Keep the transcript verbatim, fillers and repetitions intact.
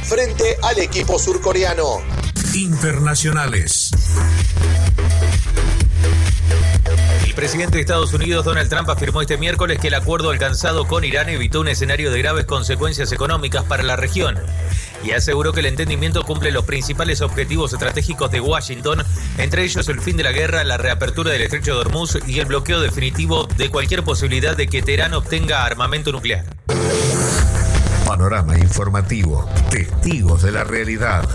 frente al equipo surcoreano. Internacionales. El presidente de Estados Unidos, Donald Trump, afirmó este miércoles que el acuerdo alcanzado con Irán evitó un escenario de graves consecuencias económicas para la región y aseguró que el entendimiento cumple los principales objetivos estratégicos de Washington, entre ellos el fin de la guerra, la reapertura del estrecho de Hormuz y el bloqueo definitivo de cualquier posibilidad de que Teherán obtenga armamento nuclear. Panorama informativo. Testigos de la realidad.